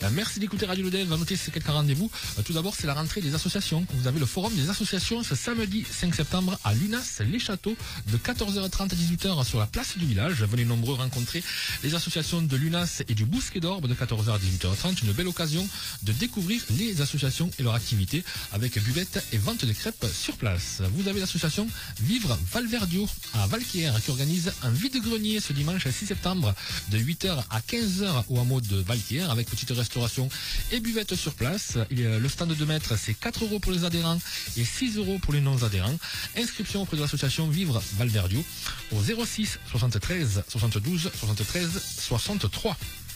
Merci d'écouter Radio Le Dev. Notez ces quelques rendez-vous. Tout d'abord, c'est la rentrée des associations. Vous avez le forum des associations ce samedi 5 septembre à Lunas, les Châteaux, de 14h30 à 18h sur la place du village. Venez nombreux rencontrer les associations de Lunas et du Bousquet d'Orbe de 14h à 18h30. Une belle occasion de découvrir les associations et leurs activités avec buvette et vente de crêpes sur place. Vous avez l'association Vivre Valverdio à Valquière qui organise un vide-grenier ce dimanche 6 septembre de 8h à 15h au hameau de Valquière avec petite restauration et buvette sur place. Le stand de maître, c'est 4 € pour les adhérents et 6 € pour les non-adhérents. Inscription auprès de l'association Vivre Valverdio au 06 73 72 73 63.